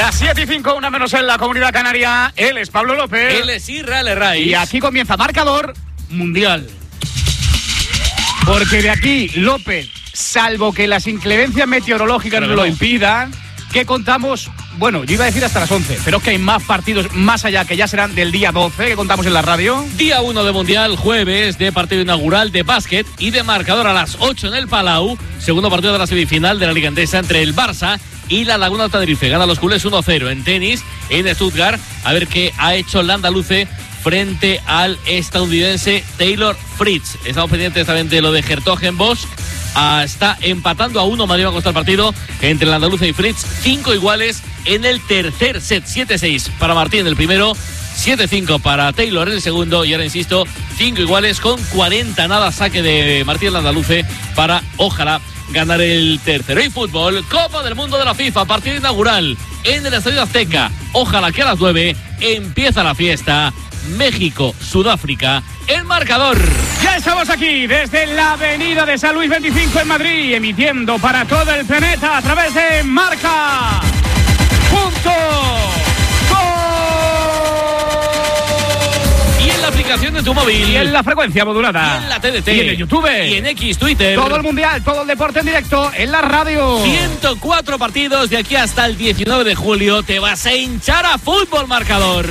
Las 7:05, una menos en la Comunidad Canaria. Él es Pablo López. Él es Israel Herraiz. Y aquí comienza Marcador Mundial. Porque de aquí, López, salvo que las inclemencias meteorológicas nos lo impidan, que contamos, bueno, yo iba a decir hasta las 11, pero es que hay más partidos más allá, que ya serán del día 12, que contamos en la radio. Día 1 de Mundial, jueves de partido inaugural de básquet y de marcador a las 8 en el Palau. Segundo partido de la semifinal de la Liga Endesa entre el Barça y la Laguna Tenerife. Gana los culés 1-0 en tenis en Stuttgart. A ver qué ha hecho el andaluce frente al estadounidense Taylor Fritz. Estamos pendientes también de lo de Hertogenbosch. Está empatando a 1. Madrid va a costar el partido entre el andaluce y Fritz. 5 iguales en el tercer set. 7-6 para Martín en el primero, 7-5 para Taylor en el segundo. Y ahora insisto, 5 iguales con 40 nada. Saque de Martín el andaluce para, ojalá, ganar el tercero. Y fútbol, Copa del Mundo de la FIFA, partido inaugural en el Estadio Azteca. Ojalá que a las 9 empieza la fiesta. México, Sudáfrica, el marcador. Ya estamos aquí desde la avenida de San Luis 25 en Madrid, emitiendo para todo el planeta a través de Marca.com. Y en la aplicación de tu móvil. Y en la frecuencia modulada. Y en la TDT. Y en el YouTube. Y en X, Twitter. Todo el mundial, todo el deporte en directo en la radio. 104 partidos de aquí hasta el 19 de julio. Te vas a hinchar a fútbol, marcador.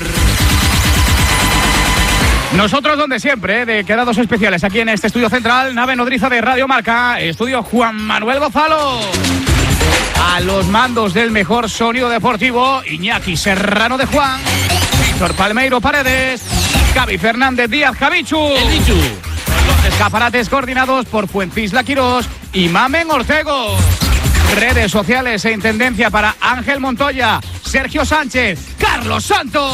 Nosotros donde siempre, de quedados especiales aquí en este estudio central, nave nodriza de Radio Marca, estudio Juan Manuel Gonzalo. A los mandos del mejor sonido deportivo, Iñaki Serrano de Juan, Víctor Palmeiro Paredes, Javi Fernández Díaz Javichu. El Bichu. Los escaparates coordinados por Fuencisla Quirós y Mamen Ortego. Redes sociales e intendencia para Ángel Montoya, Sergio Sánchez, Carlos Santos.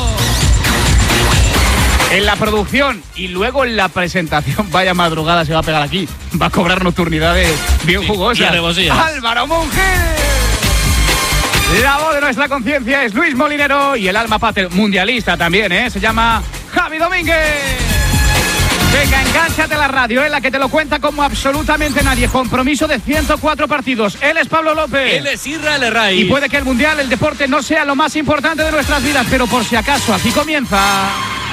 En la producción y luego en la presentación, vaya madrugada se va a pegar aquí. Va a cobrar nocturnidades bien jugosas. Álvaro Monge. La voz de nuestra conciencia es Luis Molinero y el alma pater mundialista también, se llama Javi Domínguez. Venga, engánchate a la radio, la que te lo cuenta como absolutamente nadie. Compromiso de 104 partidos. Él es Pablo López. Él es Israel Herraiz. Y puede que el mundial, el deporte, no sea lo más importante de nuestras vidas, pero por si acaso, aquí comienza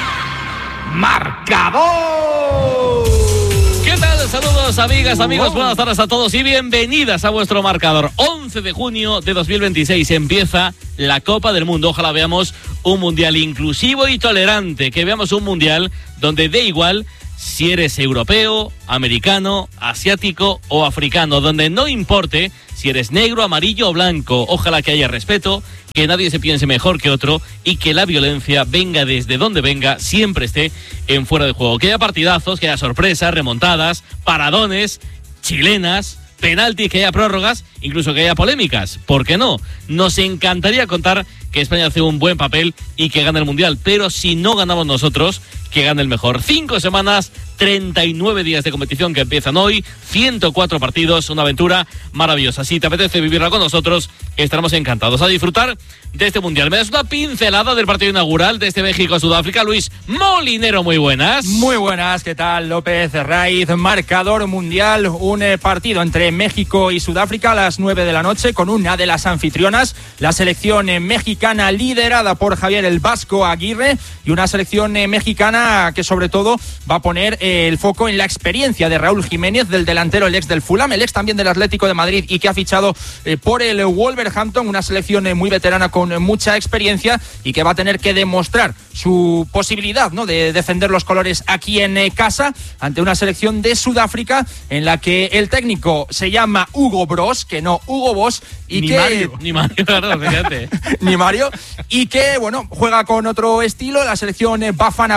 Marcador. ¿Qué tal? Saludos, amigas, amigos. Buenas tardes a todos y bienvenidas a vuestro marcador. 11 de junio de 2026 empieza la Copa del Mundo. Ojalá veamos un mundial inclusivo y tolerante. Que veamos un mundial donde dé igual si eres europeo, americano, asiático o africano. Donde no importe si eres negro, amarillo o blanco. Ojalá que haya respeto, que nadie se piense mejor que otro y que la violencia, venga desde donde venga, siempre esté en fuera de juego. Que haya partidazos, que haya sorpresas, remontadas, paradones, chilenas, penaltis, que haya prórrogas, incluso que haya polémicas. ¿Por qué no? Nos encantaría contar que España hace un buen papel y que gane el Mundial, pero si no ganamos nosotros, que gane el mejor. 5 semanas, 39 días de competición que empiezan hoy, 104 partidos, una aventura maravillosa. Si te apetece vivirla con nosotros, estaremos encantados a disfrutar de este Mundial. Me das una pincelada del partido inaugural de este México-Sudáfrica. Luis Molinero, muy buenas. Muy buenas, ¿qué tal? López Herraiz, marcador mundial, un partido entre México y Sudáfrica a las 9 de la noche con una de las anfitrionas, la selección mexicana liderada por Javier el Vasco Aguirre y una selección mexicana que sobre todo va a poner el foco en la experiencia de Raúl Jiménez, del delantero, el ex del Fulham, el ex también del Atlético de Madrid y que ha fichado por el Wolverhampton, una selección muy veterana con mucha experiencia y que va a tener que demostrar su posibilidad, ¿no?, de defender los colores aquí en casa ante una selección de Sudáfrica en la que el técnico se llama Hugo Bros, que no Hugo Boss, y ni que Mario, claro, fíjate. ni Mario, y que bueno, juega con otro estilo, la selección Bafana.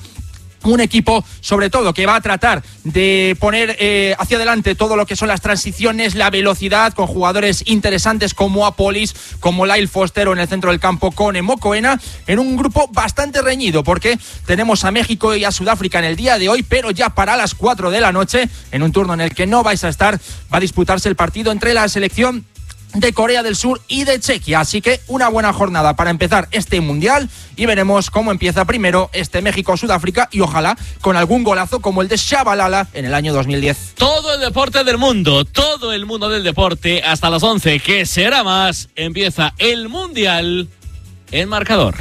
Un equipo, sobre todo, que va a tratar de poner hacia adelante todo lo que son las transiciones, la velocidad, con jugadores interesantes como Apolis, como Lyle Foster, o en el centro del campo con Mokoena, en un grupo bastante reñido, porque tenemos a México y a Sudáfrica en el día de hoy, pero ya para las 4 de la noche, en un turno en el que no vais a estar, va a disputarse el partido entre la selección de Corea del Sur y de Chequia. Así que una buena jornada para empezar este Mundial y veremos cómo empieza primero este México-Sudáfrica y ojalá con algún golazo como el de Shabalala en el año 2010. Todo el deporte del mundo, todo el mundo del deporte hasta las 11, que será más, empieza el Mundial en Marcador.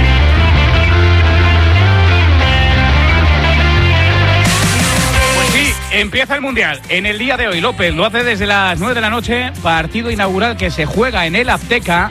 Empieza el Mundial en el día de hoy. López lo hace desde las 9 de la noche. Partido inaugural que se juega en el Azteca.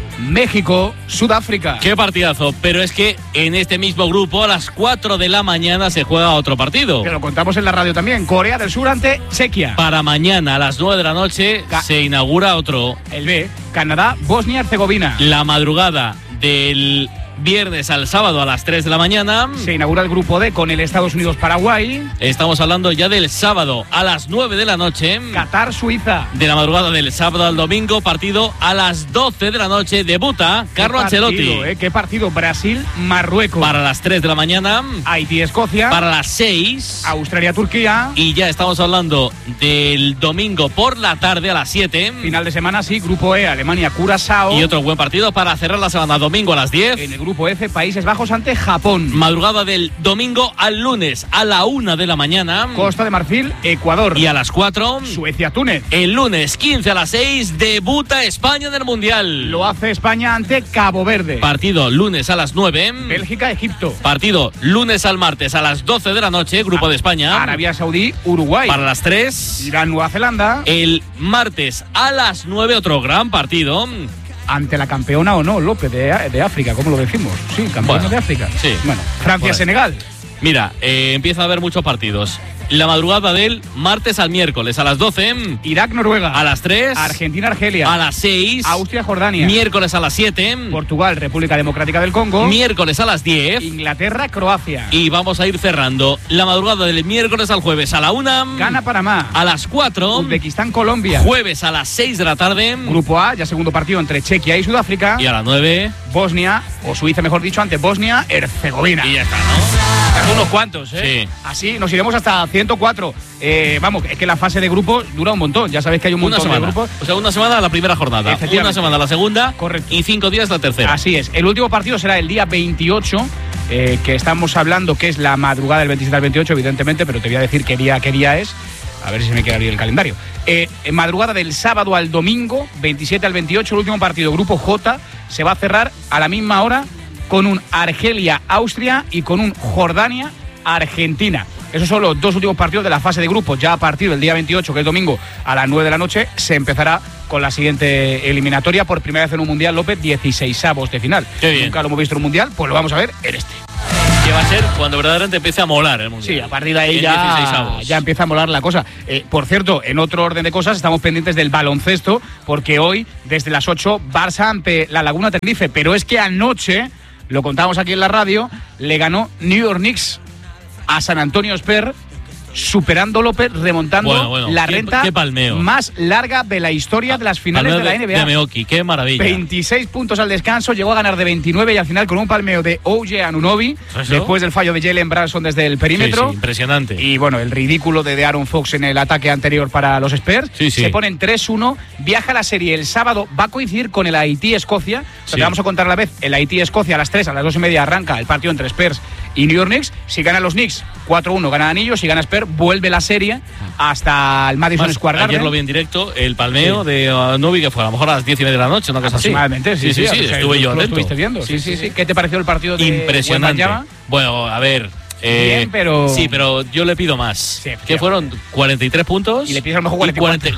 México, Sudáfrica. Qué partidazo, pero es que en este mismo grupo a las 4 de la mañana se juega otro partido. Que lo contamos en la radio también. Corea del Sur ante Chequia. Para mañana a las 9 de la noche se inaugura otro. El B, Canadá, Bosnia-Herzegovina. La madrugada del viernes al sábado a las 3 de la mañana se inaugura el grupo D con el Estados Unidos-Paraguay. Estamos hablando ya del sábado a las 9 de la noche. Qatar-Suiza. De la madrugada del sábado al domingo, partido a las 12 de la noche. Debuta Carlo Ancelotti. ¿Qué partido? Brasil-Marruecos. Para las 3 de la mañana. Haití-Escocia. Para las 6. Australia-Turquía. Y ya estamos hablando del domingo por la tarde a las 7. Final de semana, sí, grupo E, Alemania-Curazao. Y otro buen partido para cerrar la semana, domingo a las 10. En el grupo F, Países Bajos ante Japón. Madrugada del domingo al lunes a la 1 de la mañana. Costa de Marfil, Ecuador. Y a las 4. Suecia-Túnez. El lunes 15 a las 6 debuta España en el Mundial. Lo hace España ante Cabo Verde. Partido lunes a las 9. Bélgica-Egipto. Partido lunes al martes a las 12 de la noche, grupo de España. Arabia Saudí, Uruguay. Para las 3. Irán-Nueva Zelanda. El martes a las 9 otro gran partido. Ante la campeona o no, López, de África, ¿cómo lo decimos? Sí, campeona de África. Sí. Bueno, Francia-Senegal. Mira, empieza a haber muchos partidos. La madrugada del martes al miércoles a las 12. Irak-Noruega. A las 3. Argentina-Argelia. A las 6. Austria-Jordania. Miércoles a las 7. Portugal-República Democrática del Congo. Miércoles a las 10. Inglaterra-Croacia. Y vamos a ir cerrando la madrugada del miércoles al jueves a la 1. Ghana-Panamá. A las 4. Uzbekistán-Colombia. Jueves a las 6 de la tarde. Grupo A, ya segundo partido entre Chequia y Sudáfrica. Y a las 9. Bosnia, o Suiza mejor dicho, ante Bosnia-Herzegovina. Y ya está, ¿no? Unos cuantos, ¿eh? Sí. Así nos iremos hasta 104. Vamos, es que la fase de grupos dura un montón. Ya sabéis que hay un montón de grupos. O sea, una semana la primera jornada, una semana la segunda. Correcto. Y 5 días la tercera. Así es. El último partido será el día 28, que estamos hablando que es la madrugada del 27 al 28, evidentemente, pero te voy a decir qué día es. A ver si se me queda bien el calendario. En madrugada del sábado al domingo, 27 al 28, el último partido, grupo J, se va a cerrar a la misma hora con un Argelia-Austria y con un Jordania-Argentina. Esos son los dos últimos partidos de la fase de grupos. Ya a partir del día 28, que es domingo, a las 9 de la noche, se empezará con la siguiente eliminatoria. Por primera vez en un Mundial, López, 16avos de final. Qué bien. Nunca lo hemos visto en un Mundial, pues lo vamos a ver en este. Que va a ser cuando verdaderamente empiece a molar el Mundial. Sí, a partir de ahí ya empieza a molar la cosa. Por cierto, en otro orden de cosas, estamos pendientes del baloncesto, porque hoy, desde las 8, Barça ante la Laguna Tenerife. Pero es que anoche, lo contábamos aquí en la radio, le ganó New York Knicks a San Antonio Spurs, superando López, remontando la renta más larga de la historia de las finales de la NBA. De Meoki, qué maravilla. 26 puntos al descanso, llegó a ganar de 29 y al final con un palmeo de OG Anunoby, después del fallo de Jalen Brunson desde el perímetro. Sí, impresionante. Y bueno, el ridículo de Aaron Fox en el ataque anterior para los Spurs. Se ponen 3-1, viaja la serie el sábado, va a coincidir con el Haití-Escocia. Te vamos a contar a la vez, el Haití-Escocia a las 3, a las 2:30 arranca el partido entre Spurs y New York Knicks. Si ganan los Knicks, 4-1, ganan anillos. Si gana Spurs, vuelve la serie hasta el Madison Square Garden. Ayer lo vi en directo, el palmeo de Novi, que fue a lo mejor a las 10:30 de la noche, una cosa así. Aproximadamente, sí, estuve yo lo atento. estuviste viendo. Sí. ¿Qué te pareció el partido de impresionante? Bueno, a ver. Bien, pero... Sí, pero yo le pido más. Sí, que fueron 43 puntos. Y le pides a lo mejor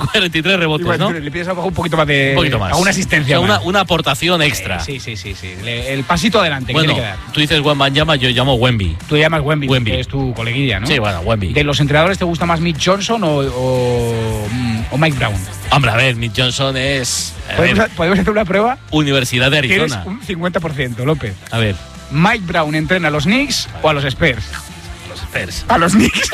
43 rebotes, ¿no? Le pides a lo mejor un poquito más de... Un poquito más. Alguna asistencia. O sea, una aportación extra. Sí. El pasito adelante que tiene que dar. Tú dices Wembanyama, yo llamo Wemby. Tú llamas Wemby, que es tu coleguilla, ¿no? Sí, bueno, Wemby. ¿De los entrenadores te gusta más Mitch Johnson o Mike Brown? Hombre, a ver, Mitch Johnson es... ¿Podemos hacer una prueba? Universidad de Arizona. Tienes un 50%, López. A ver. ¿Mike Brown entrena a los Knicks o a los Spurs? A los Spurs. A los Knicks.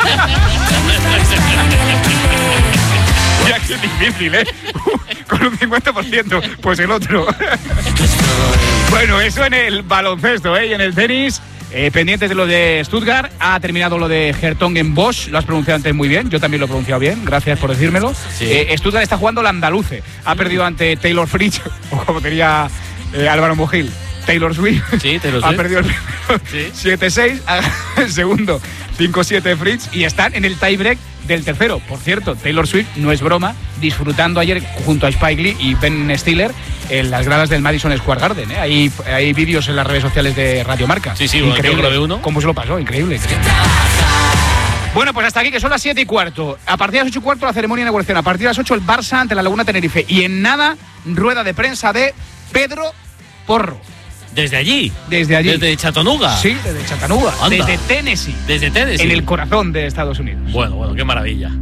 Ya que es difícil, ¿eh? Con un 50%, pues el otro. Bueno, eso en el baloncesto, ¿eh? Y en el tenis, Pendientes de lo de Stuttgart, ha terminado lo de Hertogen-Bosch, lo has pronunciado antes muy bien, yo también lo he pronunciado bien, gracias por decírmelo. Sí. Stuttgart está jugando la Andaluce, ha perdido ante Taylor Fritz, o como diría Álvaro Mojil, Taylor Swift. Sí, Taylor Ha Swift. perdido el primero, Sí. 7-6, el segundo 5-7 Fritz, y están en el tiebreak del tercero. Por cierto, Taylor Swift, no es broma, disfrutando ayer junto a Spike Lee y Ben Stiller en las gradas del Madison Square Garden. Hay vídeos en las redes sociales de Radio Marca. Sí, bueno, yo grabé uno. ¿Cómo se lo pasó? Increíble. Bueno, pues hasta aquí, que son las 7:15. A partir de las 8:15 la ceremonia de inauguración. A partir de las 8 el Barça ante la Laguna Tenerife. Y en nada, rueda de prensa de Pedro Porro. Desde allí. Desde allí. Desde Chattanooga. Sí, desde Chattanooga. Anda. Desde Tennessee. Desde Tennessee. En el corazón de Estados Unidos. Bueno, qué maravilla.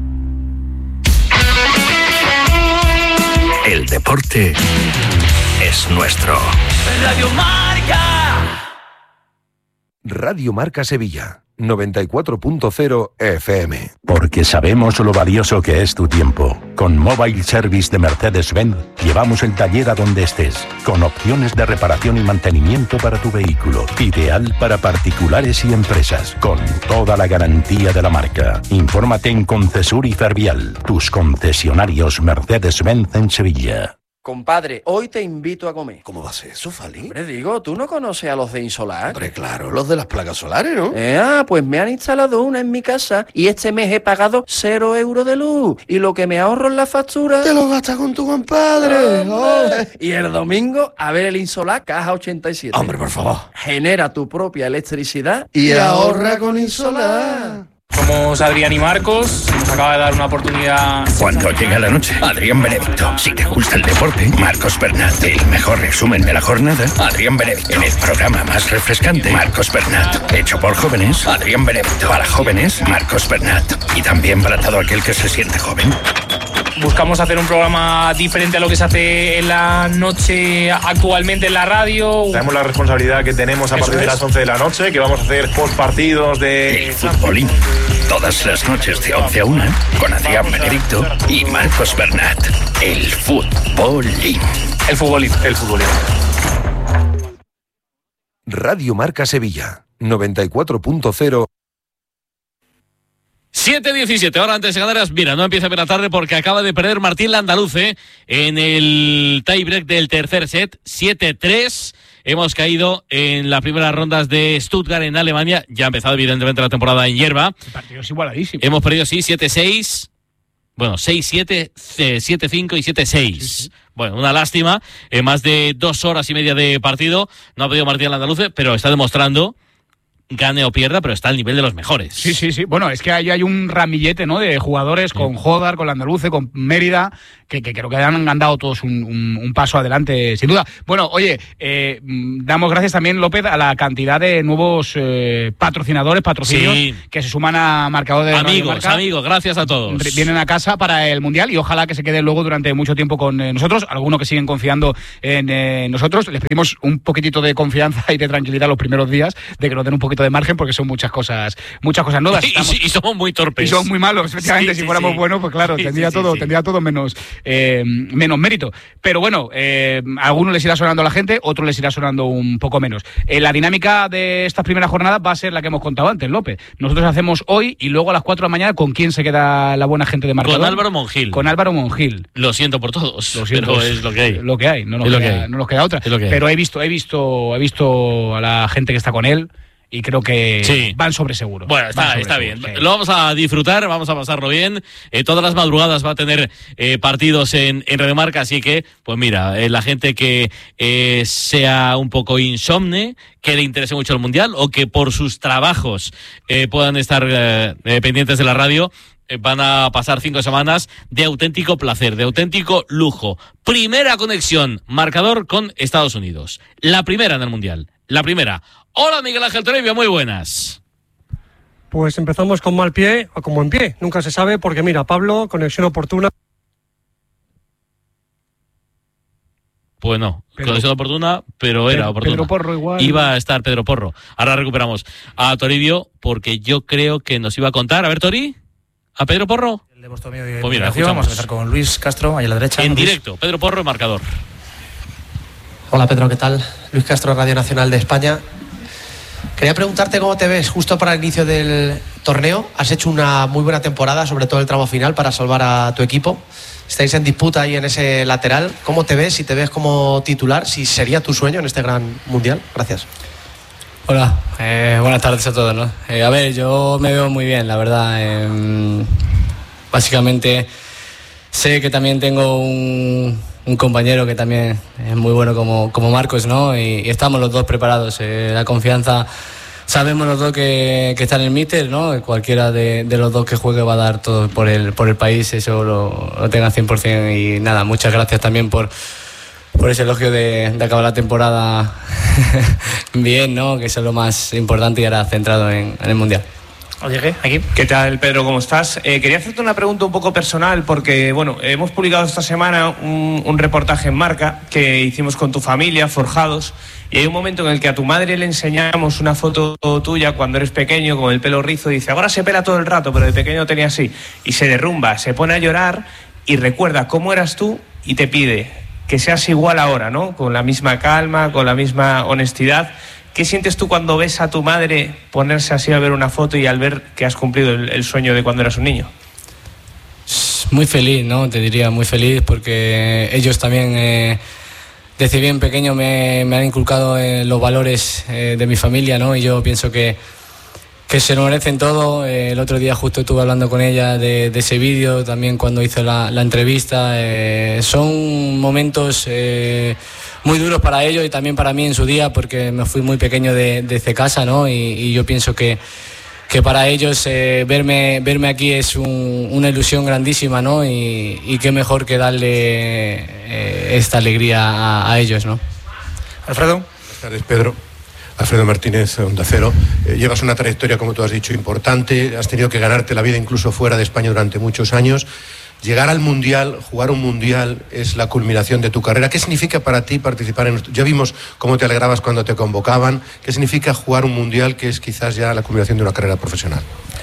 El deporte es nuestro. Radio Marca. Radio Marca Sevilla, 94.0 FM. Porque sabemos lo valioso que es tu tiempo. Con Mobile Service de Mercedes-Benz llevamos el taller a donde estés, con opciones de reparación y mantenimiento para tu vehículo, ideal para particulares y empresas, con toda la garantía de la marca. Infórmate en Concesur y Fervial, tus concesionarios Mercedes-Benz en Sevilla. Compadre, hoy te invito a comer. ¿Cómo va a ser eso, Fali? Hombre, digo, ¿tú no conoces a los de Insolar? Hombre, claro, los de las placas solares, ¿no? Pues me han instalado una en mi casa y este mes he pagado 0 euros de luz. Y lo que me ahorro en la factura... Te lo gastas con tu compadre. Y el domingo, a ver el Insolar Caja 87. Hombre, por favor. Genera tu propia electricidad Y ahorra con Insolar. Somos Adrián y Marcos, nos acaba de dar una oportunidad. Cuando llega la noche, Adrián Benedicto. Si te gusta el deporte, Marcos Bernat. El mejor resumen de la jornada, Adrián Benedicto. En el programa más refrescante, Marcos Bernat. Hecho por jóvenes, Adrián Benedicto. Para jóvenes, Marcos Bernat. Y también para todo aquel que se siente joven. Buscamos hacer un programa diferente a lo que se hace en la noche actualmente en la radio. Sabemos la responsabilidad que tenemos a partir de las 11 de la noche, que vamos a hacer postpartidos de... El futbolín. Todas las noches de 11 a 1, con Adrián Benedicto y Marcos Bernat. El futbolín. El futbolín. El futbolín. Radio Marca Sevilla, 94.0. 7:17, ahora antes de Canarias. Mira, no empieza bien la tarde porque acaba de perder Martín Landaluce en el tiebreak del tercer set, 7-3. Hemos caído en las primeras rondas de Stuttgart en Alemania. Ya ha empezado evidentemente la temporada en hierba. El partido es igualadísimo. Hemos perdido, sí, 7-6. Bueno, 6-7, 7-5 y 7-6. Sí. Bueno, una lástima. Más de 2 horas y media de partido. No ha podido Martín Landaluce, pero está demostrando, gane o pierda, pero está al nivel de los mejores. Sí. Bueno, es que ahí hay un ramillete, ¿no?, de jugadores con Jodar, con Landaluce, con Mérida, que creo que han dado todos un paso adelante, sin duda. Bueno, oye, damos gracias también, López, a la cantidad de nuevos patrocinadores, patrocinios, que se suman a Marcador de Amigos, gracias a todos. Vienen a casa para el Mundial y ojalá que se queden luego durante mucho tiempo con nosotros. Algunos que siguen confiando en nosotros. Les pedimos un poquitito de confianza y de tranquilidad los primeros días, de que nos den un poquito de margen, porque son muchas cosas nuevas. Y somos muy torpes. Y somos muy malos, efectivamente. Si fuéramos buenos, pues claro, tendría todo menos mérito. Pero bueno, a algunos les irá sonando la gente, otros les irá sonando un poco menos. La dinámica de esta primera jornada va a ser la que hemos contado antes, López. Nosotros hacemos hoy y luego a las 4 de la mañana, ¿con quién se queda la buena gente de Marcador? Con Álvaro Monjil. Lo siento por todos, pero es lo que hay. Lo que hay, no nos queda otra. Pero he visto a la gente que está con él y creo que van sobre seguro. Bueno, está bien. Sí. Lo vamos a disfrutar, vamos a pasarlo bien. Todas las madrugadas va a tener partidos en Radio Marca, así que, pues mira, la gente que sea un poco insomne, que le interese mucho el Mundial o que por sus trabajos puedan estar pendientes de la radio, van a pasar 5 semanas de auténtico placer, de auténtico lujo. Primera conexión, Marcador con Estados Unidos. La primera en el Mundial. La primera. Hola, Miguel Ángel Toribio, muy buenas. Pues empezamos con mal pie o como en pie. Nunca se sabe porque, mira, Pablo, conexión oportuna. Pues no, conexión oportuna, pero era oportuna. Pedro Porro igual. Iba a estar Pedro Porro. Ahora recuperamos a Toribio porque yo creo que nos iba a contar. A ver, Tori, ¿a Pedro Porro? Pues mira, vamos a empezar con Luis Castro, ahí a la derecha. En directo, Pedro Porro, Marcador. Hola Pedro, ¿qué tal? Luis Castro, Radio Nacional de España. Quería preguntarte cómo te ves justo para el inicio del torneo. Has hecho una muy buena temporada, sobre todo el tramo final, para salvar a tu equipo. Estáis en disputa ahí en ese lateral. ¿Cómo te ves? Si te ves como titular, si sería tu sueño en este gran mundial. Gracias. Hola, buenas tardes a todos, ¿no? A ver, yo me veo muy bien, la verdad. Básicamente sé que también tengo un compañero que también es muy bueno como Marcos, ¿no? Y estamos los dos preparados. La confianza, sabemos los dos que está en el míster, ¿no? Cualquiera de los dos que juegue va a dar todo por el país, eso lo tenga 100%. Y nada, muchas gracias también por ese elogio de acabar la temporada bien, ¿no? Que eso es lo más importante y ahora centrado en el Mundial. Oye, aquí. ¿Qué tal, Pedro? ¿Cómo estás? Quería hacerte una pregunta un poco personal porque, bueno, hemos publicado esta semana un reportaje en Marca que hicimos con tu familia, Forjados, y hay un momento en el que a tu madre le enseñamos una foto tuya cuando eres pequeño con el pelo rizo y dice, ahora se pela todo el rato, pero de pequeño tenía así, y se derrumba, se pone a llorar y recuerda cómo eras tú y te pide que seas igual ahora, ¿no? Con la misma calma, con la misma honestidad. ¿Qué sientes tú cuando ves a tu madre ponerse así a ver una foto y al ver que has cumplido el sueño de cuando eras un niño? Muy feliz, ¿no? Te diría muy feliz porque ellos también desde bien pequeño me han inculcado los valores de mi familia, ¿no? Y yo pienso que se lo merecen todo. El otro día justo estuve hablando con ella de ese vídeo, también cuando hizo la entrevista. Son momentos muy duros para ellos y también para mí en su día, porque me fui muy pequeño desde casa, ¿no? Y yo pienso que para ellos verme aquí es una ilusión grandísima, ¿no? Y qué mejor que darle esta alegría a ellos, ¿no? Alfredo. Buenas tardes, Pedro. Alfredo Martínez, Onda Cero. Llevas una trayectoria, como tú has dicho, importante. Has tenido que ganarte la vida incluso fuera de España durante muchos años. Llegar al Mundial, jugar un Mundial, es la culminación de tu carrera. ¿Qué significa para ti participar en esto? Ya vimos cómo te alegrabas cuando te convocaban. ¿Qué significa jugar un Mundial, que es quizás ya la culminación de una carrera profesional?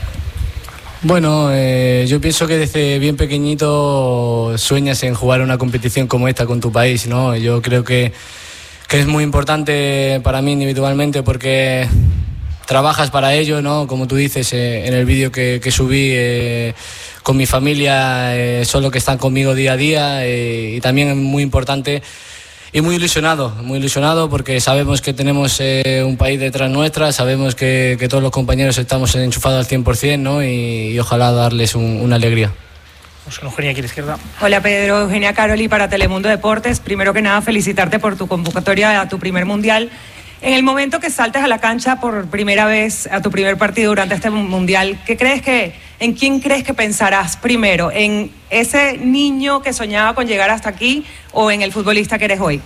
Bueno, yo pienso que desde bien pequeñito sueñas en jugar una competición como esta con tu país, ¿no? Yo creo que es muy importante para mí individualmente porque trabajas para ello, ¿no? Como tú dices, en el vídeo que subí con mi familia, son los que están conmigo día a día, y también es muy importante y muy ilusionado porque sabemos que tenemos un país detrás nuestra, sabemos que todos los compañeros estamos enchufados al 100%, ¿no? Y ojalá darles una alegría. Eugenia, aquí a la izquierda. Hola Pedro, Eugenia Caroli para Telemundo Deportes. Primero que nada, felicitarte por tu convocatoria a tu primer mundial. En el momento que saltes a la cancha por primera vez a tu primer partido durante este mundial, ¿en quién crees que pensarás primero? ¿En ese niño que soñaba con llegar hasta aquí o en el futbolista que eres hoy?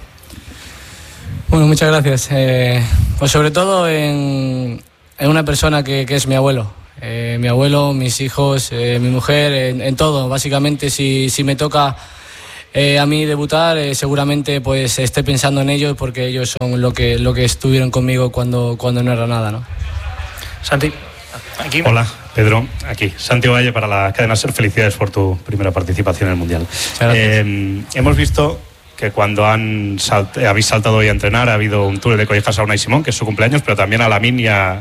Bueno, muchas gracias. Pues sobre todo en una persona que es mi abuelo. Mi abuelo, mis hijos, mi mujer, en todo. Básicamente, si me toca a mí debutar, seguramente pues esté pensando en ellos porque ellos son lo que estuvieron conmigo cuando no era nada, ¿no? Santi, aquí. Hola, Pedro, aquí. Santi Valle para la cadena SER. Felicidades por tu primera participación en el Mundial. Hemos visto que cuando habéis saltado hoy a entrenar ha habido un túnel de collejas a Unai Simón, que es su cumpleaños, pero también a Lamine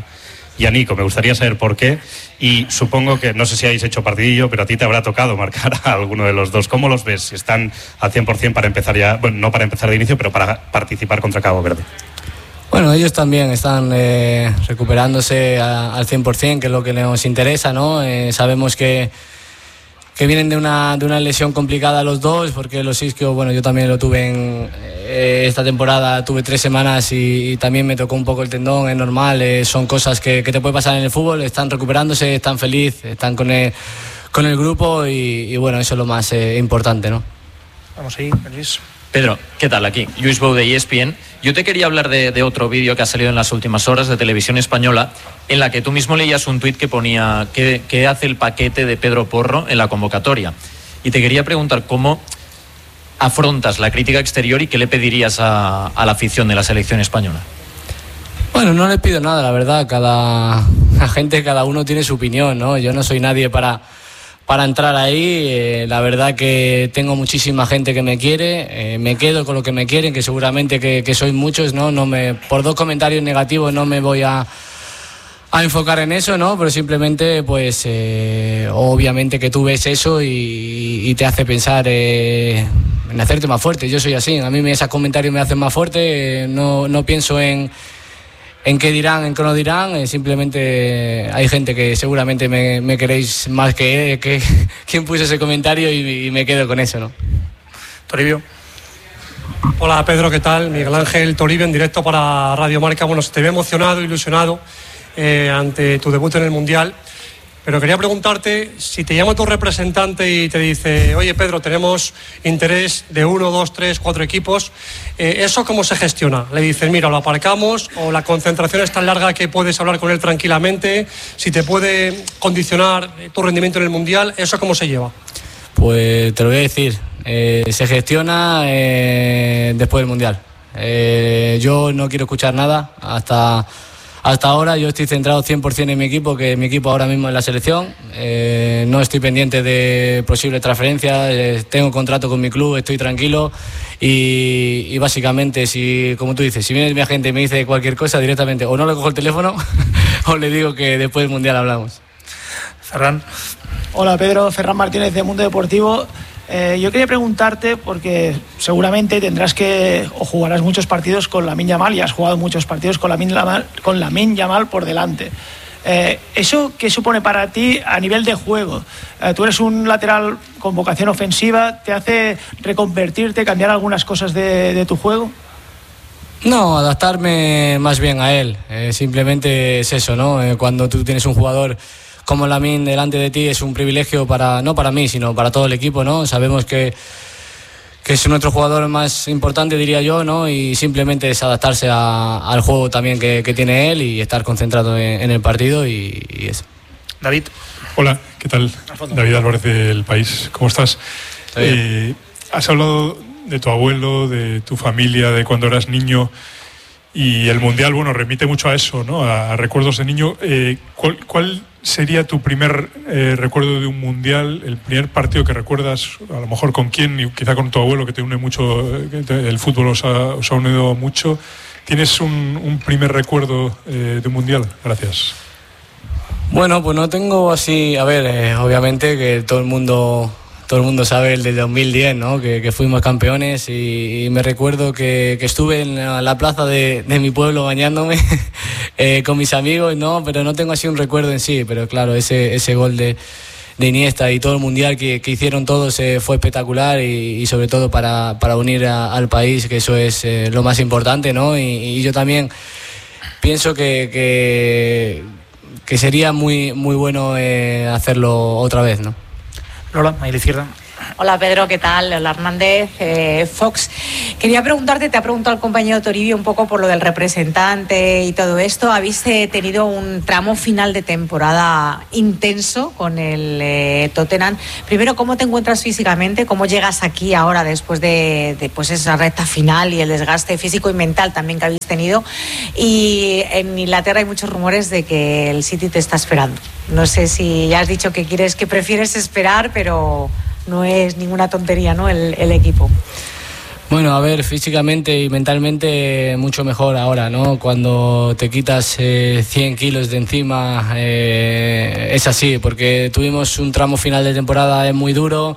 y a Nico. Me gustaría saber por qué, y supongo que, no sé si habéis hecho partidillo, pero a ti te habrá tocado marcar a alguno de los dos. ¿Cómo los ves? Si están al 100% para empezar ya, bueno, no para empezar de inicio, pero para participar contra Cabo Verde. Bueno, ellos también están recuperándose al 100%, que es lo que nos interesa, ¿no? Sabemos que vienen de una lesión complicada los dos, porque los isquios, bueno, yo también lo tuve esta temporada, tuve 3 semanas y también me tocó un poco el tendón, es normal, son cosas que te puede pasar en el fútbol. Están recuperándose, están felices, están con el grupo y bueno, eso es lo más importante, ¿no? Vamos ahí, Luis. Pedro, ¿qué tal? Aquí, Luis Bou de ESPN. Yo te quería hablar de otro vídeo que ha salido en las últimas horas de Televisión Española, en la que tú mismo leías un tuit que ponía ¿qué hace el paquete de Pedro Porro en la convocatoria? Y te quería preguntar cómo afrontas la crítica exterior y qué le pedirías a la afición de la selección española. Bueno, no le pido nada, la verdad. Cada uno tiene su opinión, ¿no? Yo no soy nadie para entrar ahí. La verdad que tengo muchísima gente que me quiere, me quedo con lo que me quieren, que seguramente que sois muchos, ¿no? Por 2 comentarios negativos no me voy a enfocar en eso, ¿no? Pero simplemente, pues, obviamente que tú ves eso y te hace pensar en hacerte más fuerte. Yo soy así, a mí esos comentarios me hacen más fuerte, no pienso en qué dirán, en qué no dirán, simplemente hay gente que seguramente me queréis más que quien puso ese comentario y me quedo con eso, ¿no? Toribio. Hola Pedro, ¿qué tal? Miguel Ángel Toribio en directo para Radio Marca. Bueno, te veo emocionado, ilusionado ante tu debut en el Mundial, pero quería preguntarte si te llama tu representante y te dice, oye Pedro, tenemos interés de 1, 2, 3, 4 equipos, ¿eso cómo se gestiona? Le dices, mira, lo aparcamos, o la concentración es tan larga que puedes hablar con él tranquilamente, si te puede condicionar tu rendimiento en el Mundial, ¿eso cómo se lleva? Pues te lo voy a decir, se gestiona después del Mundial. Yo no quiero escuchar nada hasta ahora. Yo estoy centrado 100% en mi equipo, que mi equipo ahora mismo es la selección. No estoy pendiente de posibles transferencias, tengo contrato con mi club, estoy tranquilo y básicamente, si, como tú dices, si viene mi agente y me dice cualquier cosa, directamente o no le cojo el teléfono o le digo que después del Mundial hablamos. Ferran. Hola Pedro, Ferran Martínez de Mundo Deportivo. Yo quería preguntarte, porque seguramente tendrás o jugarás muchos partidos con Lamine Yamal y has jugado muchos partidos con Lamine Yamal por delante. ¿Eso qué supone para ti a nivel de juego? Tú eres un lateral con vocación ofensiva, ¿te hace reconvertirte, cambiar algunas cosas de tu juego? No, adaptarme más bien a él. Simplemente es eso, ¿no? Cuando tú tienes un jugador como Lamine delante de ti es un privilegio no para mí, sino para todo el equipo, ¿no? Sabemos que es nuestro jugador más importante, diría yo, ¿no? Y simplemente es adaptarse al juego también que tiene él y estar concentrado en el partido y eso. David. Hola, ¿qué tal? David Álvarez del País, ¿cómo estás? Has hablado de tu abuelo, de tu familia, de cuando eras niño. Y el Mundial, bueno, remite mucho a eso, ¿no? A recuerdos de niño. ¿Cuál sería tu primer recuerdo de un Mundial? El primer partido que recuerdas, a lo mejor con quién, y quizá con tu abuelo, que te une mucho, el fútbol os ha unido mucho. ¿Tienes un primer recuerdo de un Mundial? Gracias. Bueno, pues no tengo así, a ver, obviamente que todo el mundo sabe el del 2010, ¿no? Que fuimos campeones y me recuerdo que estuve en la plaza de mi pueblo bañándome con mis amigos, ¿no? Pero no tengo así un recuerdo en sí, pero claro, ese gol de Iniesta y todo el Mundial que hicieron todos fue espectacular y sobre todo para unir al país, que eso es lo más importante, ¿no? Y yo también pienso que sería muy, muy bueno hacerlo otra vez, ¿no? Lola, ahí a la izquierda. Hola Pedro, ¿qué tal? Lola Hernández, Fox. Quería preguntarte, te ha preguntado el compañero Toribio un poco por lo del representante y todo esto. Habéis tenido un tramo final de temporada intenso con el Tottenham. Primero, ¿cómo te encuentras físicamente? ¿Cómo llegas aquí ahora después de pues esa recta final y el desgaste físico y mental también que habéis tenido? Y en Inglaterra hay muchos rumores de que el City te está esperando. No sé si ya has dicho que prefieres esperar, pero no es ninguna tontería, ¿no? El equipo. Bueno, a ver, físicamente y mentalmente mucho mejor ahora, ¿no? Cuando te quitas 100 kilos de encima, es así, porque tuvimos un tramo final de temporada muy duro,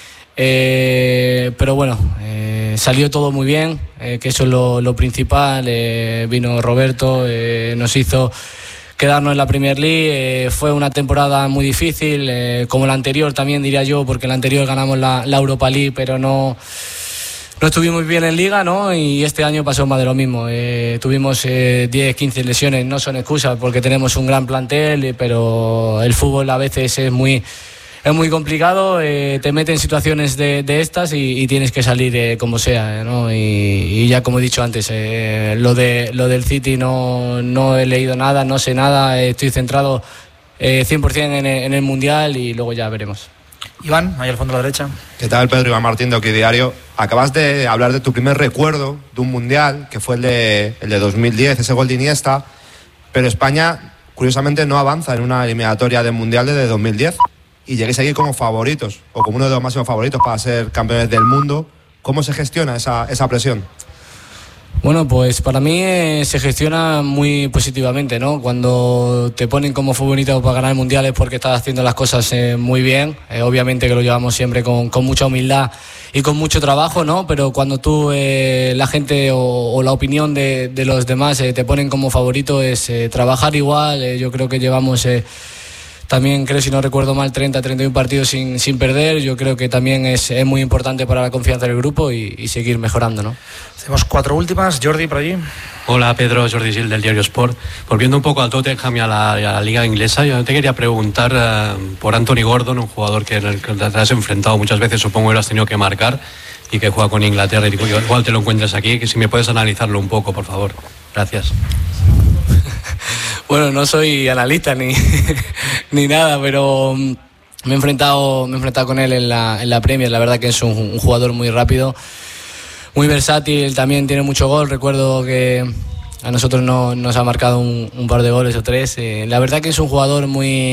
pero bueno, salió todo muy bien, que eso es lo principal. Vino Roberto, nos hizo quedarnos en la Premier League. Fue una temporada muy difícil, como la anterior también, diría yo, porque la anterior ganamos la Europa League, pero no estuvimos bien en Liga, ¿no? Y este año pasó más de lo mismo. Tuvimos 10, 15 lesiones, no son excusas porque tenemos un gran plantel, pero el fútbol a veces es muy complicado, te mete en situaciones de estas y tienes que salir como sea, ¿no? Y ya como he dicho antes, lo del City no he leído nada, no sé nada, estoy centrado 100% en el Mundial y luego ya veremos. Iván, ahí al fondo a la derecha. ¿Qué tal, Pedro? Iván Martín de Hockey Diario. Acabas de hablar de tu primer recuerdo de un Mundial, que fue el de 2010, ese gol de Iniesta, pero España, curiosamente, no avanza en una eliminatoria del Mundial desde 2010. Y lleguéis aquí como favoritos, o como uno de los máximos favoritos para ser campeones del mundo. ¿Cómo se gestiona esa presión? Bueno, pues para mí se gestiona muy positivamente, ¿no? Cuando te ponen como favorito para ganar el Mundial es porque estás haciendo las cosas muy bien. Obviamente que lo llevamos siempre con mucha humildad y con mucho trabajo, ¿no? Pero cuando tú, la gente o la opinión de los demás te ponen como favorito es trabajar igual. Yo creo que llevamos... También creo, si no recuerdo mal, 31 partidos sin perder. Yo creo que también es muy importante para la confianza del grupo y seguir mejorando, ¿no? Hacemos 4 últimas. Jordi, por allí. Hola Pedro, Jordi Gil del diario Sport. Volviendo un poco al Tottenham y a la liga inglesa, yo te quería preguntar por Anthony Gordon, un jugador que te has enfrentado muchas veces, supongo que lo has tenido que marcar y que juega con Inglaterra, y igual te lo encuentras aquí, que si me puedes analizarlo un poco, por favor. Gracias. Bueno, no soy analista ni nada, pero me he enfrentado con él en la Premier. La verdad que es un jugador muy rápido, muy versátil, también tiene mucho gol. Recuerdo que a nosotros nos ha marcado un par de goles o 3. La verdad que es un jugador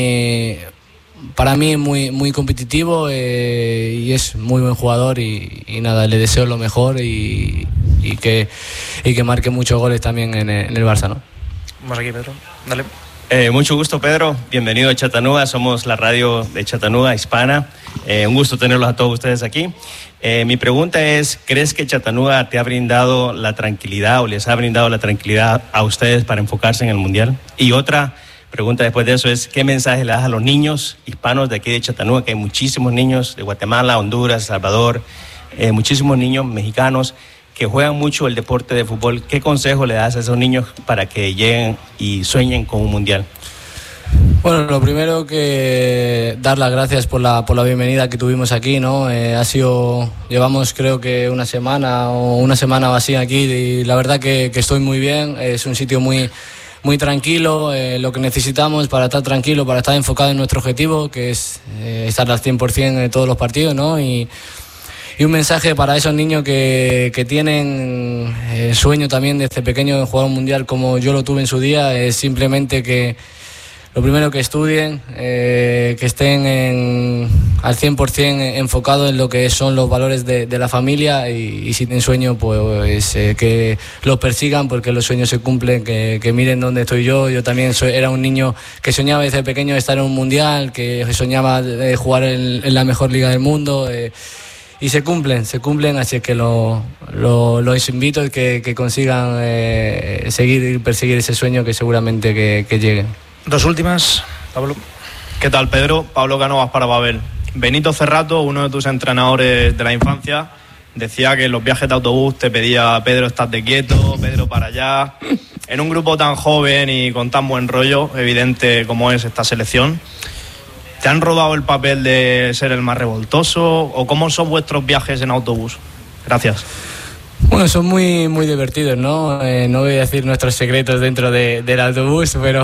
para mí muy competitivo, y es muy buen jugador y nada, le deseo lo mejor y que marque muchos goles también en el Barça, ¿no? Vamos aquí, Pedro. Dale. Mucho gusto, Pedro. Bienvenido a Chattanooga. Somos la radio de Chattanooga hispana. Un gusto tenerlos a todos ustedes aquí. Mi pregunta es, ¿crees que Chattanooga te ha brindado la tranquilidad o les ha brindado la tranquilidad a ustedes para enfocarse en el Mundial? Y otra pregunta después de eso es, ¿qué mensaje le das a los niños hispanos de aquí de Chattanooga? Que hay muchísimos niños de Guatemala, Honduras, El Salvador, muchísimos niños mexicanos que juegan mucho el deporte de fútbol. ¿Qué consejo le das a esos niños para que lleguen y sueñen con un Mundial? Bueno, lo primero que dar las gracias por la bienvenida que tuvimos aquí, ¿no? Llevamos creo que una semana o así aquí, y la verdad que estoy muy bien. Es un sitio muy tranquilo, lo que necesitamos para estar tranquilo, para estar enfocado en nuestro objetivo, que es estar al 100% en todos los partidos, ¿no? Y un mensaje para esos niños que tienen el sueño también desde pequeño de jugar un mundial como yo lo tuve en su día, es simplemente que lo primero que estudien, que estén al 100% enfocados en lo que son los valores de la familia, y si tienen sueño, pues que los persigan, porque los sueños se cumplen, que miren dónde estoy yo. Yo también era un niño que soñaba desde pequeño de estar en un mundial, que soñaba de jugar en la mejor liga del mundo. Y se cumplen, así que los invito a que consigan seguir y perseguir ese sueño, que seguramente que lleguen. 2 últimas, Pablo. ¿Qué tal, Pedro? Pablo Cánovas para Babel. Benito Cerrato, uno de tus entrenadores de la infancia, decía que en los viajes de autobús te pedía: Pedro, estate quieto, Pedro, para allá. En un grupo tan joven y con tan buen rollo, evidente como es esta selección, ¿te han robado el papel de ser el más revoltoso? ¿O cómo son vuestros viajes en autobús? Gracias. Bueno, son muy divertidos, ¿no? No voy a decir nuestros secretos dentro del autobús, pero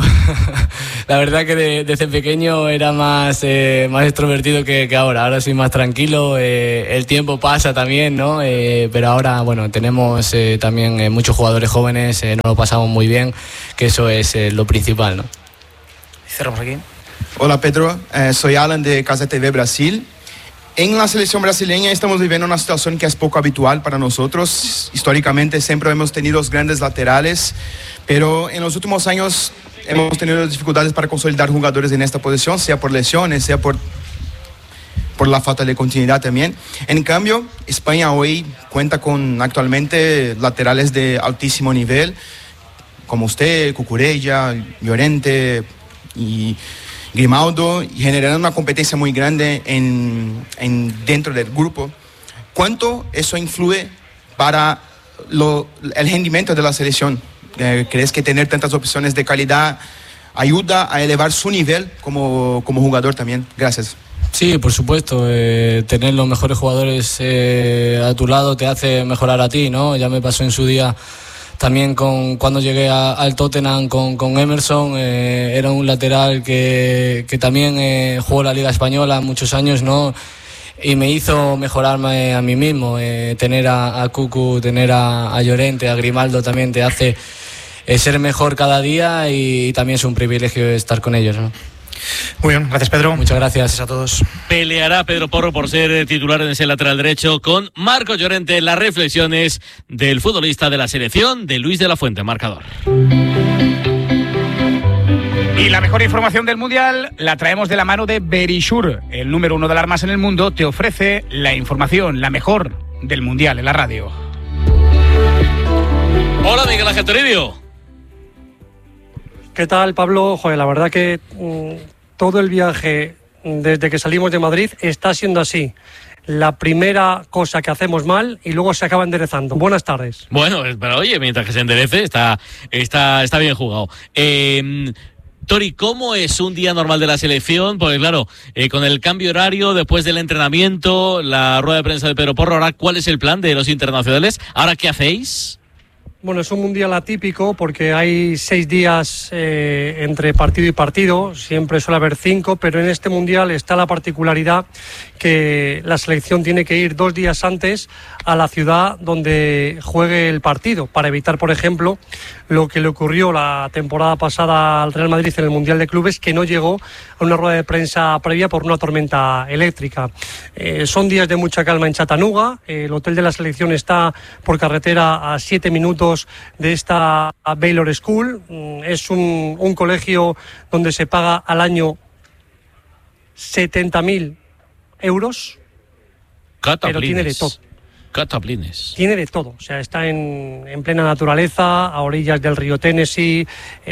la verdad que desde pequeño era más extrovertido que ahora. Ahora soy más tranquilo, el tiempo pasa también, ¿no? Pero ahora, bueno, tenemos también muchos jugadores jóvenes, nos lo pasamos muy bien, que eso es lo principal, ¿no? Cerramos aquí. Hola Pedro, soy Alan de Casa TV Brasil. En la selección brasileña estamos viviendo una situación que es poco habitual para nosotros. Históricamente siempre hemos tenido grandes laterales, pero en los últimos años hemos tenido dificultades para consolidar jugadores en esta posición, sea por lesiones, sea por la falta de continuidad también. En cambio, España hoy cuenta con actualmente laterales de altísimo nivel, como usted, Cucurella, Llorente y Grimaldo, y generando una competencia muy grande dentro del grupo. ¿Cuánto eso influye para el rendimiento de la selección? ¿Crees que tener tantas opciones de calidad ayuda a elevar su nivel como jugador también? Gracias. Sí, por supuesto. Tener los mejores jugadores a tu lado te hace mejorar a ti, ¿no? Ya me pasó en su día también cuando llegué al Tottenham con Emerson. Era un lateral que también jugó la Liga Española muchos años, ¿no? Y me hizo mejorarme a mí mismo. Tener a Cucu, tener a Llorente, a Grimaldo también te hace ser mejor cada día, y también es un privilegio estar con ellos, ¿no? Muy bien, gracias Pedro. Muchas gracias a todos. Peleará Pedro Porro por ser titular en ese lateral derecho con Marcos Llorente. Las reflexiones del futbolista de la selección, de Luis de la Fuente, marcador. Y la mejor información del Mundial la traemos de la mano de Verisure, el número 1 de alarmas en el mundo. Te ofrece la información, la mejor del Mundial en la radio. Hola, Miguel Ángel Toribio. ¿Qué tal, Pablo? Joder, la verdad que todo el viaje desde que salimos de Madrid está siendo así. La primera cosa que hacemos mal y luego se acaba enderezando. Buenas tardes. Bueno, pero oye, mientras que se enderece, está bien jugado. Tori, ¿cómo es un día normal de la selección? Porque claro, con el cambio horario, después del entrenamiento, la rueda de prensa de Pedro Porro, ahora, ¿cuál es el plan de los internacionales? ¿Ahora qué hacéis? Bueno, es un mundial atípico porque hay 6 días entre partido y partido, siempre suele haber 5, pero en este mundial está la particularidad que la selección tiene que ir 2 días antes a la ciudad donde juegue el partido, para evitar, por ejemplo, lo que le ocurrió la temporada pasada al Real Madrid en el Mundial de Clubes, que no llegó a una rueda de prensa previa por una tormenta eléctrica. Son días de mucha calma en Chattanooga, el hotel de la selección está por carretera a 7 minutos de esta Baylor School. Es un colegio donde se paga al año 70.000 euros, pero tiene de todo. Cataplines. Tiene de todo, o sea, está en plena naturaleza, a orillas del río Tennessee.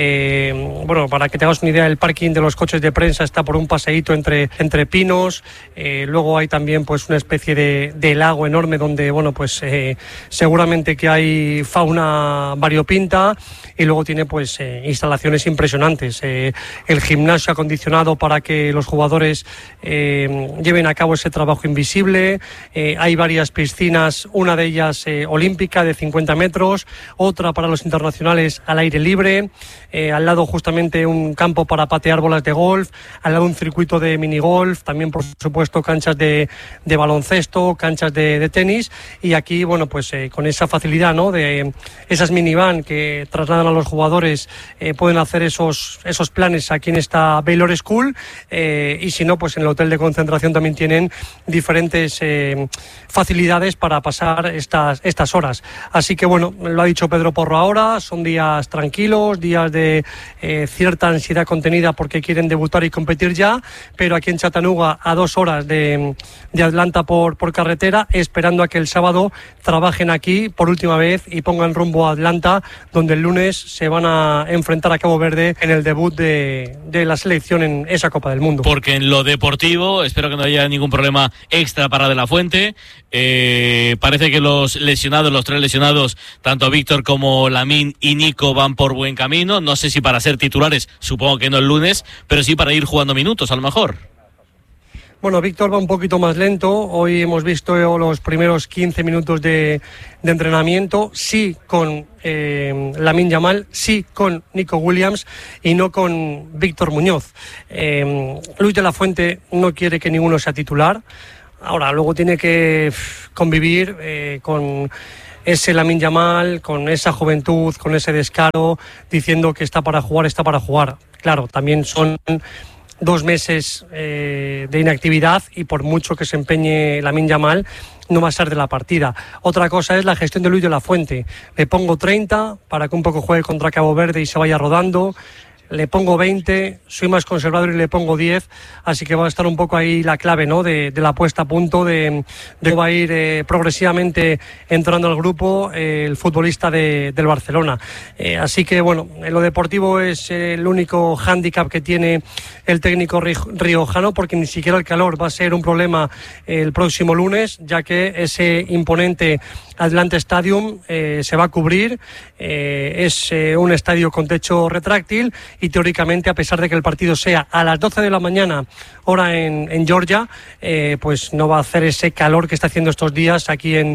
Bueno, para que te hagas una idea, el parking de los coches de prensa está por un paseíto entre pinos. Luego hay también pues una especie de lago enorme donde, bueno, pues seguramente que hay fauna variopinta, y luego tiene pues instalaciones impresionantes. El gimnasio acondicionado para que los jugadores lleven a cabo ese trabajo invisible. Hay varias piscinas, una de ellas olímpica de 50 metros, otra para los internacionales al aire libre, al lado justamente un campo para patear bolas de golf, al lado un circuito de minigolf, también por supuesto canchas de baloncesto, canchas de tenis, y aquí, bueno, pues con esa facilidad, ¿no?, de esas minivan que trasladan a los jugadores, pueden hacer esos planes aquí en esta Baylor School, y si no, pues en el hotel de concentración también tienen diferentes facilidades para pasar estas horas. Así que bueno, lo ha dicho Pedro Porro ahora, son días tranquilos, días de cierta ansiedad contenida porque quieren debutar y competir ya, pero aquí en Chattanooga, a 2 horas de Atlanta por carretera, esperando a que el sábado trabajen aquí por última vez y pongan rumbo a Atlanta, donde el lunes se van a enfrentar a Cabo Verde en el debut de la selección en esa Copa del Mundo. Porque en lo deportivo, espero que no haya ningún problema extra para De la Fuente. Parece que los 3 lesionados, tanto Víctor como Lamine y Nico, van por buen camino. No sé si para ser titulares, supongo que no el lunes, pero sí para ir jugando minutos, a lo mejor. Bueno, Víctor va un poquito más lento. Hoy hemos visto los primeros 15 minutos de entrenamiento, sí con Lamine Yamal, sí con Nico Williams y no con Víctor Muñoz. Luis de la Fuente no quiere que ninguno sea titular. Ahora, luego tiene que convivir con ese Lamine Yamal, con esa juventud, con ese descaro, diciendo que está para jugar, está para jugar. Claro, también son 2 meses de inactividad y por mucho que se empeñe Lamine Yamal, no va a ser de la partida. Otra cosa es la gestión de Luis de la Fuente. Le pongo 30 para que un poco juegue contra Cabo Verde y se vaya rodando. Le pongo 20, soy más conservador y le pongo 10, así que va a estar un poco ahí la clave, ¿no?, de la puesta a punto, de va a ir progresivamente entrando al grupo el futbolista del Barcelona. Así que, bueno, en lo deportivo es el único hándicap que tiene el técnico riojano, porque ni siquiera el calor va a ser un problema el próximo lunes, ya que ese imponente Atlanta Stadium se va a cubrir, es un estadio con techo retráctil y teóricamente, a pesar de que el partido sea a las 12 de la mañana, hora en Georgia, pues no va a hacer ese calor que está haciendo estos días aquí en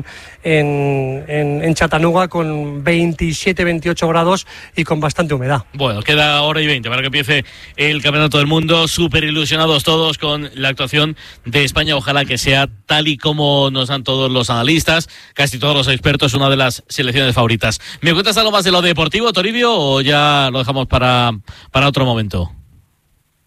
Chattanooga, con 27-28 grados y con bastante humedad. Bueno, queda hora y 20 para que empiece el Campeonato del Mundo. Súper ilusionados todos con la actuación de España. Ojalá que sea tal y como nos dan todos los analistas, casi todos los expertos, una de las selecciones favoritas. ¿Me cuentas algo más de lo deportivo, Toribio, o ya lo dejamos para otro momento?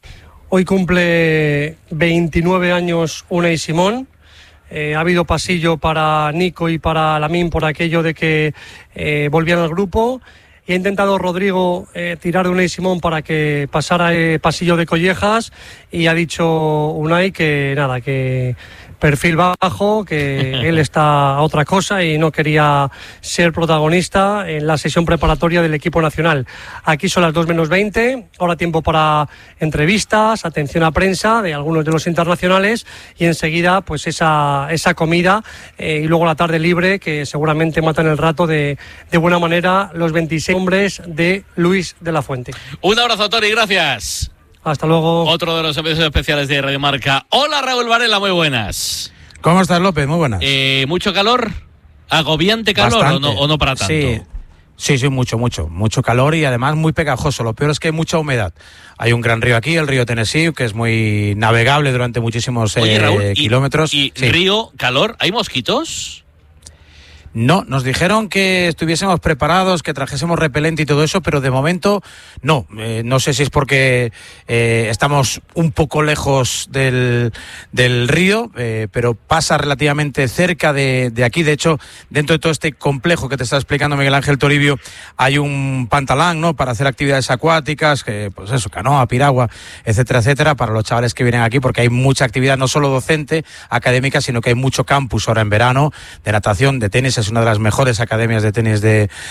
Hoy cumple 29 años Unai Simón. Ha habido pasillo para Nico y para Lamine por aquello de que volvían al grupo. Y ha intentado Rodrigo tirar de Unai Simón para que pasara pasillo de Collejas. Y ha dicho Unai que nada, que perfil bajo, que él está a otra cosa y no quería ser protagonista en la sesión preparatoria del equipo nacional. Aquí son las 2:20, ahora tiempo para entrevistas, atención a prensa de algunos de los internacionales y enseguida pues esa comida y luego la tarde libre que seguramente matan el rato de buena manera los 26 hombres de Luis de la Fuente. Un abrazo, Tori, gracias. Hasta luego. Otro de los episodios especiales de Radio Marca. Hola, Raúl Varela, muy buenas. ¿Cómo estás, López? Muy buenas. ¿Mucho calor? ¿Agobiante calor o no para tanto? Sí, mucho calor y además muy pegajoso. Lo peor es que hay mucha humedad. Hay un gran río aquí, el río Tennessee, que es muy navegable durante muchísimos kilómetros. ¿Y río, calor? ¿Hay mosquitos? No, nos dijeron que estuviésemos preparados, que trajésemos repelente y todo eso, pero de momento no. No sé si es porque estamos un poco lejos del río, pero pasa relativamente cerca de aquí. De hecho, dentro de todo este complejo que te está explicando Miguel Ángel Toribio, hay un pantalán, ¿no?, para hacer actividades acuáticas, que pues eso, canoa, piragua, etcétera, etcétera, para los chavales que vienen aquí, porque hay mucha actividad, no solo docente, académica, sino que hay mucho campus ahora en verano, de natación, de tenis. Es una de las mejores academias de tenis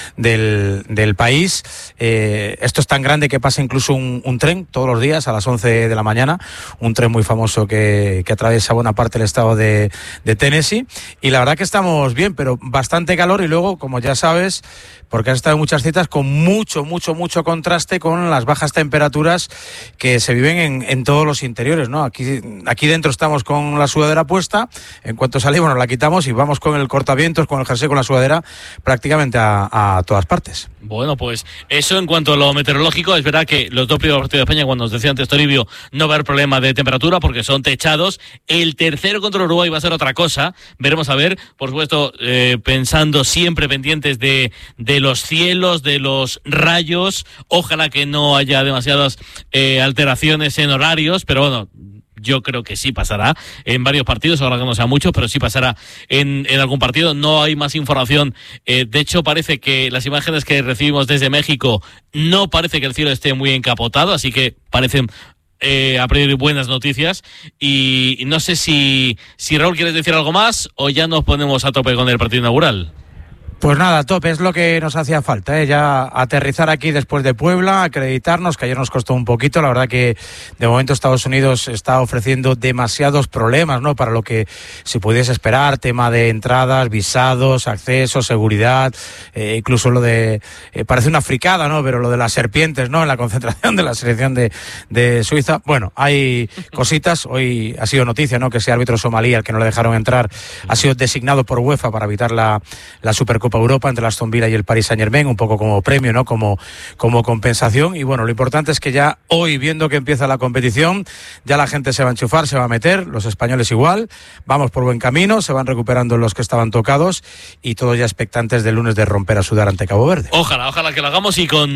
del país. Esto es tan grande que pasa incluso un tren todos los días a las 11 de la mañana, un tren muy famoso que atraviesa buena parte del estado de Tennessee, y la verdad que estamos bien, pero bastante calor, y luego, como ya sabes, porque has estado en muchas citas, con mucho contraste con las bajas temperaturas que se viven en todos los interiores, ¿no? Aquí dentro estamos con la sudadera puesta, en cuanto salimos nos la quitamos y vamos con el cortavientos, con el jersey, con la sudadera, prácticamente a todas partes. Bueno, pues eso en cuanto a lo meteorológico. Es verdad que los dos primeros partidos de España, cuando nos decía antes Toribio, no va a haber problema de temperatura porque son techados. El tercero contra Uruguay va a ser otra cosa. Veremos a ver, por supuesto, pensando siempre pendientes de los cielos, de los rayos. Ojalá que no haya demasiadas alteraciones en horarios, pero bueno, yo creo que sí pasará en varios partidos, ahora que no sea mucho, pero sí pasará en algún partido. No hay más información. De hecho, parece que las imágenes que recibimos desde México no parece que el cielo esté muy encapotado, así que parecen a priori buenas noticias. Y no sé si Raúl, ¿quieres decir algo más o ya nos ponemos a tope con el partido inaugural? Pues nada, tope, es lo que nos hacía falta, ya aterrizar aquí después de Puebla, acreditarnos, que ayer nos costó un poquito. La verdad que de momento Estados Unidos está ofreciendo demasiados problemas, ¿no?, para lo que se pudiese esperar, tema de entradas, visados, acceso, seguridad, incluso lo de, parece una fricada, ¿no?, pero lo de las serpientes, ¿no?, en la concentración de la selección de Suiza. Bueno, hay cositas. Hoy ha sido noticia, ¿no?, que ese árbitro somalí al que no le dejaron entrar ha sido designado por UEFA para evitar la Supercopa Europa entre el Aston Villa y el Paris Saint-Germain, un poco como premio, ¿no?, como compensación. Y bueno, lo importante es que ya hoy, viendo que empieza la competición, ya la gente se va a enchufar, se va a meter, los españoles igual, vamos por buen camino, se van recuperando los que estaban tocados y todos ya expectantes del lunes de romper a sudar ante Cabo Verde. Ojalá que lo hagamos y con